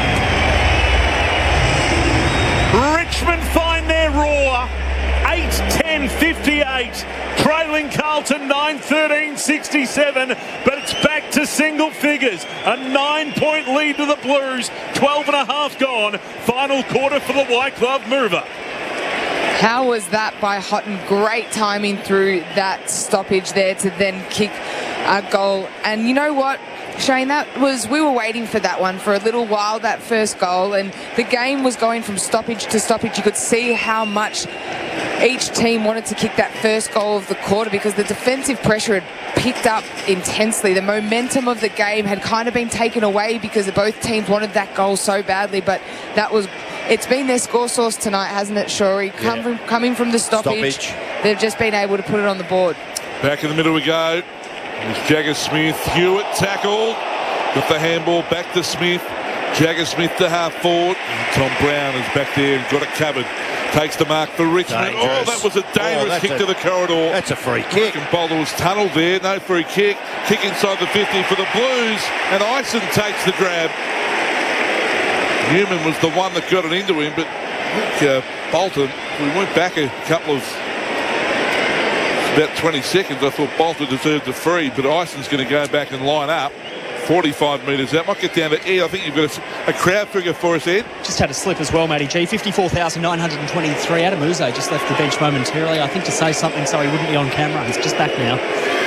Richmond find their roar. eight ten fifty-eight. Trailing Carlton nine thirteen sixty-seven, but it's back to single figures. A nine-point lead to the Blues. twelve and a half gone. Final quarter for the White Glove Mover. How was that by Houghton? Great timing through that stoppage there to then kick a goal. And you know what, Shane, that was, we were waiting for that one for a little while, that first goal, and the game was going from stoppage to stoppage. You could see how much each team wanted to kick that first goal of the quarter because the defensive pressure had picked up intensely. The momentum of the game had kind of been taken away because both teams wanted that goal so badly, but that was, it's been their score source tonight, hasn't it, Shorey? Come Yeah. from, coming from the stoppage, Stoppage. they've just been able to put it on the board. Back in the middle we go. There's Jagger Smith. Hewitt tackled. Got the handball back to Smith. Jagger Smith to half forward. And Tom Brown is back there and got it covered. Takes the mark for Richmond. Dangerous. Oh, that was a dangerous Oh, kick that's to a- the corridor. That's a free kick. And Boulder was tunnelled there. No free kick. Kick inside the fifty for the Blues. And Ison takes the grab. Newman was the one that got it into him, but I think uh, Bolton, we went back a couple of, about twenty seconds, I thought Bolton deserved a free, but Ison's going to go back and line up. forty-five metres out. Might get down to Ed. I think you've got a, a crowd figure for us, Ed. Just had a slip as well, Matty G. fifty-four thousand nine hundred twenty-three. Adam Uzo just left the bench momentarily, I think to say something so he wouldn't be on camera. He's just back now.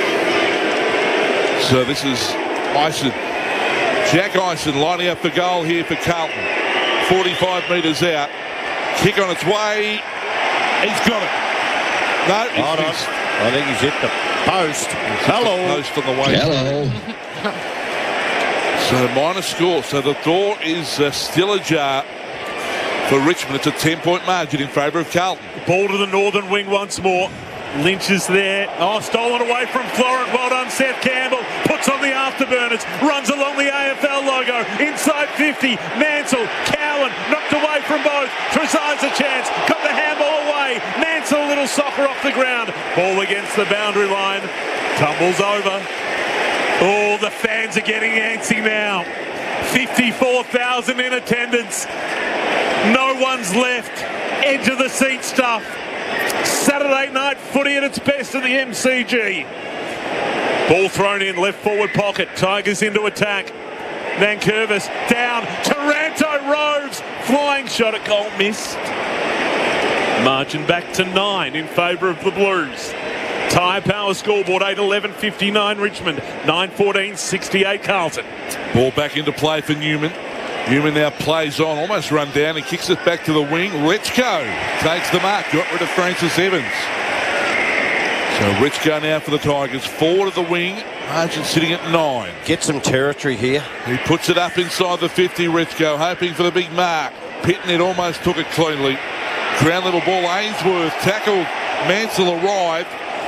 So this is Ison. Jack Ison lining up the goal here for Carlton. forty-five metres out. Kick on its way. He's got it. No, he's Hold on. missed. I think he's hit the post. Hello. Post on the way. Hello. So minor score. So the door is uh, still ajar for Richmond. It's a ten-point margin in favour of Carlton. Ball to the northern wing once more. Lynch is there. Oh, stolen away from Florent. Well done, Seth Campbell. Puts on the afterburners. Runs along the A F L logo. Inside fifty. Mansell. Cowan. Knocked away from both. Trezai's a chance. Got the handball away. Mansell, a little soccer off the ground. Ball against the boundary line. Tumbles over. Oh, the fans are getting antsy now. fifty-four thousand in attendance. No one's left. Edge of the seat stuff. Saturday night footy at its best at the M C G. Ball thrown in, left forward pocket. Tigers into attack. Nankervis down. Taranto Roves. Flying shot at goal missed. Margin back to nine in favour of the Blues. Tyre Power scoreboard eight eleven fifty-nine Richmond. nine fourteen sixty-eight Carlton. Ball back into play for Newman. Newman now plays on, almost run down. He kicks it back to the wing. Richko takes the mark. Got rid of Francis Evans. So Richko now for the Tigers. Forward of the wing. Margin sitting at nine. Get some territory here. He puts it up inside the fifty, Richko, hoping for the big mark. Pitnett almost took it cleanly. Ground level ball, Ainsworth tackled. Mansell arrived.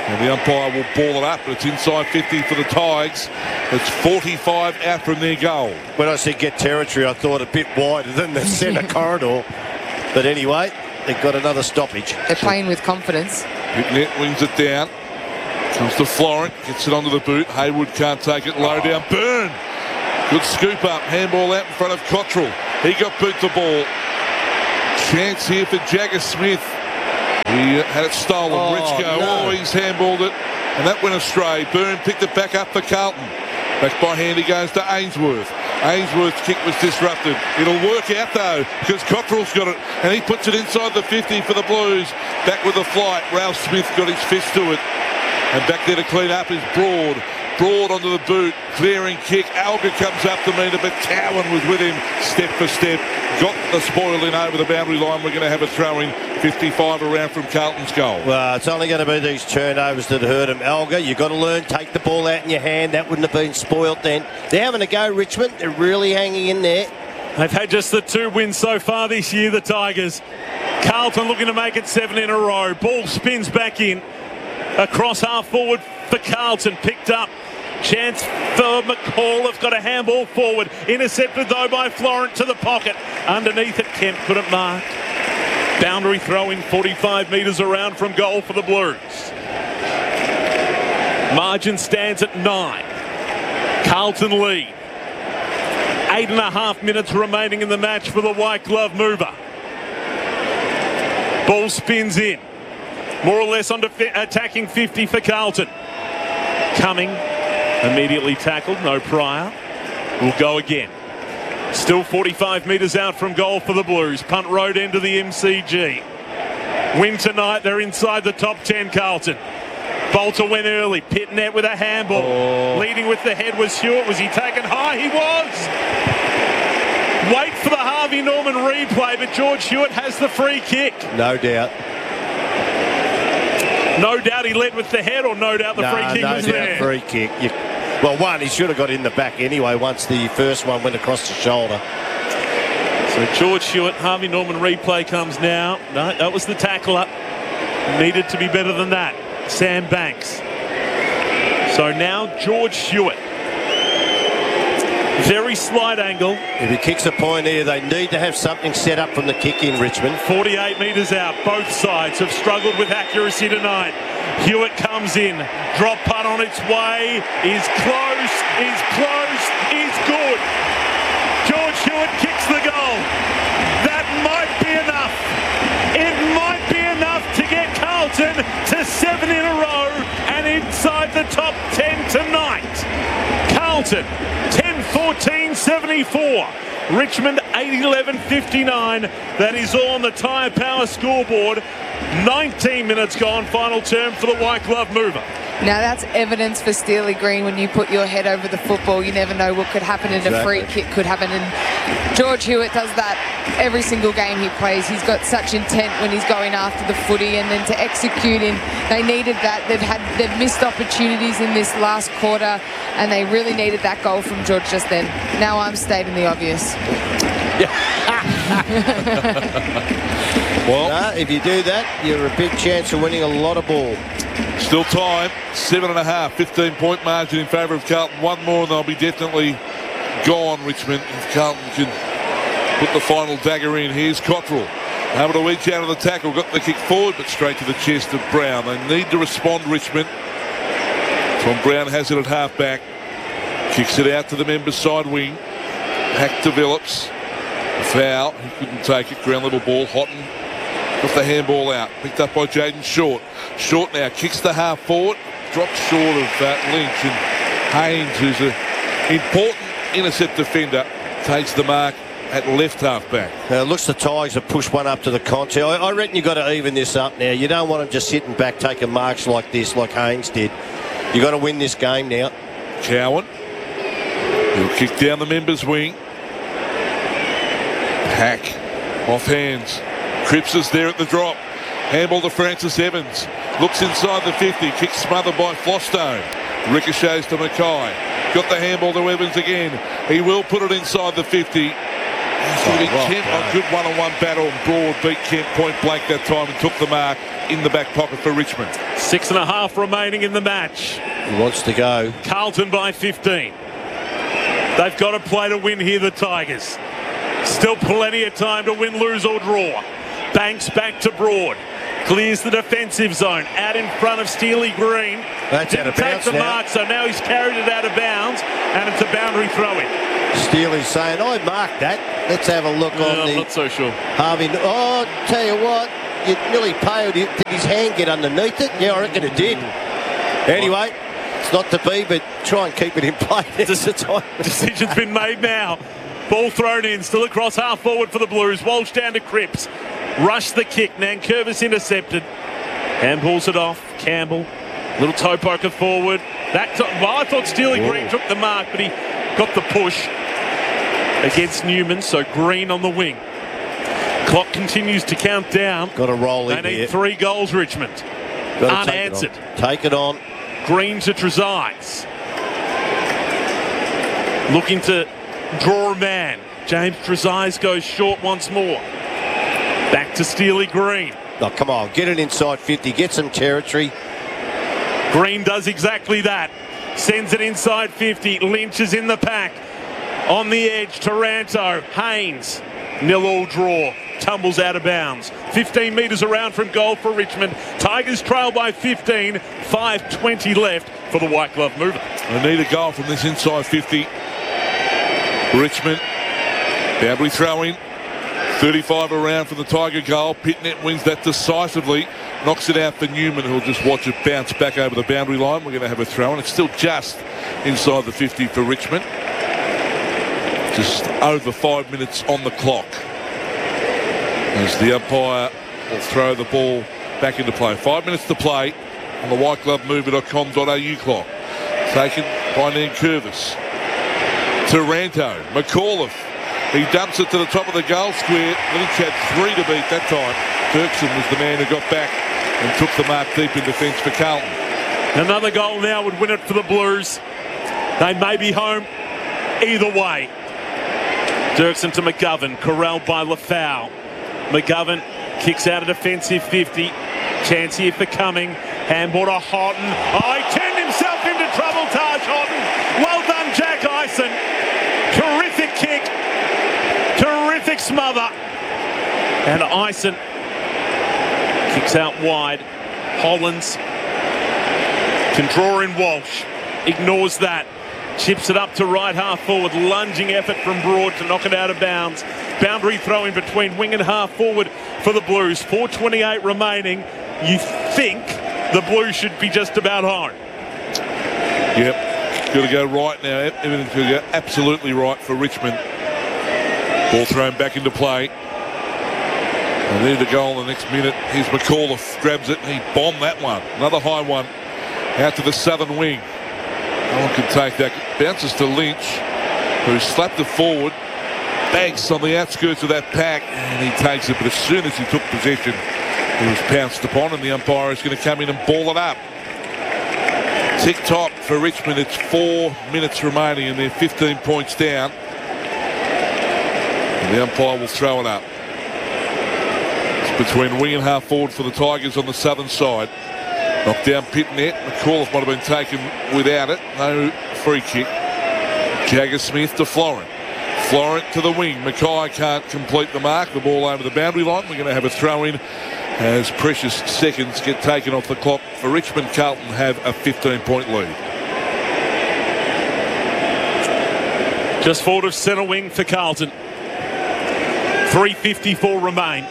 And the umpire will ball it up, but it's inside fifty for the Tigers. It's forty-five out from their goal. When I said get territory, I thought a bit wider than the centre corridor. But anyway, they've got another stoppage. They're playing with confidence. Net wings it down. Comes to Florent, gets it onto the boot. Haywood can't take it, low down. Byrne. Good scoop up. Handball out in front of Cottrell. He got boot the ball. Chance here for Jagger Smith. He had it stolen. Oh, Richko, no. oh, he's handballed it. And that went astray. Byrne picked it back up for Carlton. Back by hand he goes to Ainsworth. Ainsworth's kick was disrupted. It'll work out though, because Cottrell's got it. And he puts it inside the fifty for the Blues. Back with the flight. Ralph Smith got his fist to it. And back there to clean up is Broad. Broad onto the boot, clearing kick. Alga comes up to meet it, but Cowan was with him step for step. Got the spoil in over the boundary line. We're going to have a throw in. fifty-five around from Carlton's goal. Well, it's only going to be these turnovers that hurt him. Alga, you've got to learn, take the ball out in your hand. That wouldn't have been spoilt then. They're having a go, Richmond. They're really hanging in there. They've had just the two wins so far this year, the Tigers. Carlton looking to make it seven in a row. Ball spins back in. Across half forward for Carlton. Picked up. Chance for McCall. Got a handball forward. Intercepted though by Florent to the pocket. Underneath it, Kemp couldn't mark. Boundary throw in forty-five metres around from goal for the Blues. Margin stands at nine. Carlton lead. Eight and a half minutes remaining in the match for the white glove mover. Ball spins in. More or less on defi- attacking fifty for Carlton. Coming. Immediately tackled. No prior. Will go again. Still forty-five metres out from goal for the Blues. Punt road into the M C G. Win tonight. They're inside the top ten, Carlton. Bolter went early. Pitnet with a handball. Oh. Leading with the head was Hewitt. Was he taken high? He was. Wait for the Harvey Norman replay, but George Hewitt has the free kick. No doubt. No doubt he led with the head, or no doubt the no, free kick no was doubt there? Free kick. You, well, one, he should have got in the back anyway once the first one went across the shoulder. So George Hewitt, Harvey Norman replay comes now. No, that was the tackler. Needed to be better than that. Sam Banks. So now George Hewitt. Very slight angle. If he kicks a point here, they need to have something set up from the kick in, Richmond. forty-eight metres out. Both sides have struggled with accuracy tonight. Hewitt comes in. Drop punt on its way. Is close. Is close. Is good. George Hewitt kicks the goal. That might be enough. It might be enough to get Carlton to seven in a row and inside the top ten tonight. Carlton, ten fourteen seventy-four. Richmond, eight eleven fifty-nine. That is all on the Tyre Power scoreboard. nineteen minutes gone, final term for the white glove mover. Now that's evidence for Steely Green. When you put your head over the football, you never know what could happen, and Exactly. a free kick could happen. And George Hewitt does that every single game he plays. He's got such intent when he's going after the footy, and then to execute in, they needed that. They've had they've missed opportunities in this last quarter, and they really needed that goal from George just then. Now I'm stating the obvious. Well, no, if you do that, you're a big chance of winning a lot of ball. Still time. Seven and a half. fifteen point margin in favour of Carlton. One more and they'll be definitely gone, Richmond. If Carlton can put the final dagger in. Here's Cottrell. Able to edge out of the tackle. Got the kick forward, but straight to the chest of Brown. They need to respond, Richmond. Tom Brown has it at half back. Kicks it out to the members' side wing. Hack develops. Foul. He couldn't take it. Ground level ball. Houghton got the handball out. Picked up by Jaden Short. Short now kicks the half forward. Drops short of that Lynch. And Haynes, who's an important intercept defender, takes the mark at left half back. Now it looks the Tigers have pushed one up to the Conti. I, I reckon you've got to even this up now. You don't want them just sitting back taking marks like this, like Haynes did. You've got to win this game now. Cowan. He'll kick down the members' wing. Hack. Off hands. Cripps is there at the drop. Handball to Francis Evans. Looks inside the fifty. Kick smothered by Flostone. Ricochets to Mackay. Got the handball to Evans again. He will put it inside the fifty. Oh, Kemp, a good one-on-one battle. Broad beat Kemp point blank that time and took the mark in the back pocket for Richmond. Six and a half remaining in the match. He wants to go. Carlton by fifteen. They've got to play to win here, the Tigers. Still plenty of time to win, lose or draw. Banks back to Broad. Clears the defensive zone. Out in front of Steely Green. That's out of Didn't bounds take the now. mark, so now he's carried it out of bounds, and it's a boundary throw-in. Steely's saying, I marked that. Let's have a look No, on I'm the... not so sure. Harvey, oh, tell you what, you nearly paled it. Did his hand get underneath it? Yeah, I reckon it did. Anyway, it's not to be, but try and keep it in play. There's the time. Decision's been made now. Ball thrown in, still across half forward for the Blues. Walsh down to Cripps. Rush the kick. Nankervis intercepted. Handballs it off. Campbell. Little toe poker forward. That t- well, I thought Steely Green took the mark, but he got the push against Newman. So Green on the wing. Clock continues to count down. Got to roll they in need here. three goals, Richmond. Gotta Unanswered. Take it on. Green to Trezise. Looking to draw a man. James Trezise goes short once more. Back to Steely Green. Oh, come on. Get it inside fifty. Get some territory. Green does exactly that. Sends it inside fifty. Lynch is in the pack. On the edge, Taranto. Haynes. Nil all draw. Tumbles out of bounds. fifteen metres around from goal for Richmond. Tigers trail by fifteen. five twenty left for the White Glove mover. They need a goal from this inside fifty. Richmond. Boundary throw in. thirty-five around for the Tiger goal. Pitnet wins that decisively. Knocks it out for Newman, who'll just watch it bounce back over the boundary line. We're going to have a throw in. It's still just inside the fifty for Richmond. Just over five minutes on the clock. As the umpire will throw the ball back into play. Five minutes to play on the white glove mover dot com dot a u clock. Taken by Nankervis. Taranto. McAuliffe. He dumps it to the top of the goal square. Lynch had three to beat that time. Dirksen was the man who got back and took the mark deep in defence for Carlton. Another goal now would win it for the Blues. They may be home either way. Dirksen to McGovern. Corralled by Lafau. McGovern kicks out a defensive fifty. Chance here for Cumming. Handball to Houghton. Oh, he turned himself into trouble, Taj Houghton. Well done, Jack Ison. Terrific kick. Terrific smother. And Ison kicks out wide. Hollands can draw in Walsh. Ignores that. Chips it up to right half forward. Lunging effort from Broad to knock it out of bounds. Boundary throw in between wing and half forward for the Blues. four twenty-eight remaining. You think the Blues should be just about home. Yep. Got to go right now. Everything's going to go absolutely right for Richmond. Ball thrown back into play. They need a goal in the next minute. Here's McAuliffe. Grabs it. He bombed that one. Another high one. Out to the southern wing. No one can take that. Bounces to Lynch, who slapped it forward. Banks on the outskirts of that pack. And he takes it. But as soon as he took possession, he was pounced upon. And the umpire is going to come in and ball it up. Tick-tock for Richmond. It's four minutes remaining. And they're fifteen points down. And the umpire will throw it up. It's between wing and half forward for the Tigers on the southern side. Knocked down Pitnet. McAuliffe might have been taken without it. No free kick. Jagger Smith to Florent. Florent to the wing. Mackay can't complete the mark. The ball over the boundary line. We're going to have a throw in as precious seconds get taken off the clock for Richmond. Carlton have a fifteen point lead. Just forward of centre wing for Carlton. three fifty-four remain.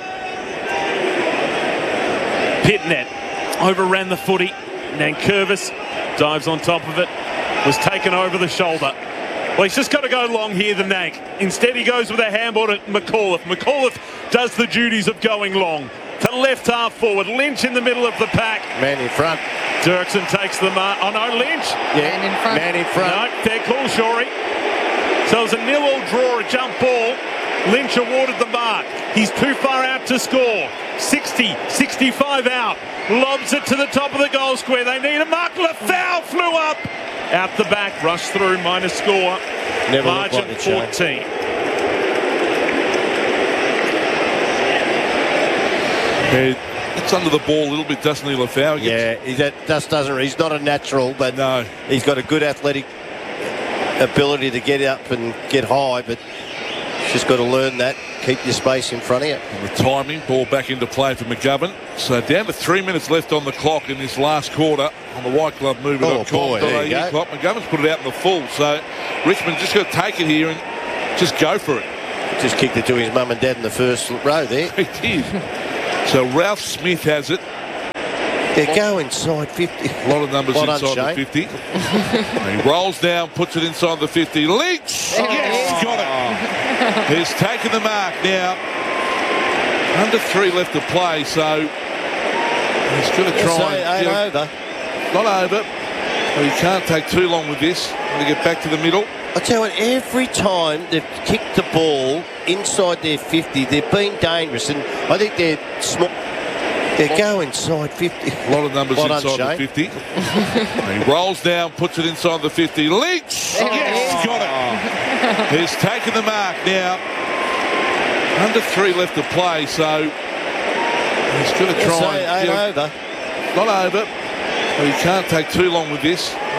Pitnet overran the footy. Nankervis dives on top of it. Was taken over the shoulder. Well, he's just got to go long here, the Nank. Instead, he goes with a handball to McAuliffe. McAuliffe does the duties of going long. To left half forward. Lynch in the middle of the pack. Man in front. Dirksen takes the mark. Oh, no, Lynch. Yeah, Man in front. Man in front. No, fair call, Shorey. So it was a nil-all draw, a jump ball. Lynch awarded the mark. He's too far out to score. sixty, sixty-five out. Lobs it to the top of the goal square. They need a mark. Lafau flew up. Out the back. Rush through. Minus score. Never Margin looked like the fourteen. Yeah, it's under the ball a little bit, doesn't he, Lafau? He Yeah, he that just doesn't. He's not a natural, but no, he's got a good athletic ability to get up and get high, but he's just got to learn that. Keep your space in front of you. And the timing, ball back into play for McGovern. So down to three minutes left on the clock in this last quarter on the White Glove Mover. Oh, boy, there you go. McGovern's put it out in the full. So Richmond just got to take it here and just go for it. Just kicked it to his mum and dad in the first row there. He did. So Ralph Smith has it. They go inside fifty. A lot of numbers well inside done, the fifty. He rolls down, puts it inside the fifty. Lynch! Oh. Yes, got it. He's taken the mark now. Under three left to play, so he's going to try Yes, and ain't you know, over. Not over, but he can't take too long with this. Going to get back to the middle. I tell you what, every time they've kicked the ball inside their fifty, they've been dangerous, and I think they're small. They go inside fifty. A lot of numbers well inside done, the fifty. He rolls down, puts it inside the fifty. Lynch! Yes, got it. He's taken the mark now. Under three left to play, so he's going to try Yes, and ain't you know, over. not over, but he can't take too long with this.